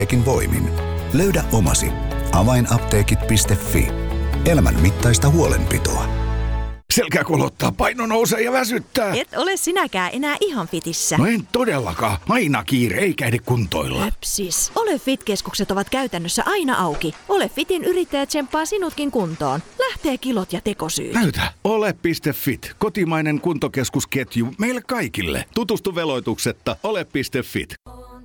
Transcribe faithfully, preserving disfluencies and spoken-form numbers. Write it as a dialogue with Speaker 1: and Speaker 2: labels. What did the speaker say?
Speaker 1: Apteekin voimin. Löydä omasi. avainapteekit piste fi. Elämän mittaista huolenpitoa.
Speaker 2: Selkä kolottaa, paino nousee ja väsyttää.
Speaker 3: Et ole sinäkään enää ihan fitissä.
Speaker 2: No en todellakaan. Aina kiire, eikä ehdi kuntoilla.
Speaker 3: Höpsis. Ole Fit-keskukset ovat käytännössä aina auki. Ole Fitin yrittäjä tsemppaa sinutkin kuntoon. Lähtee kilot ja tekosyyt.
Speaker 2: Näytä. Ole piste fit. Kotimainen kuntokeskusketju meille kaikille. Tutustu veloituksetta. Ole piste fit.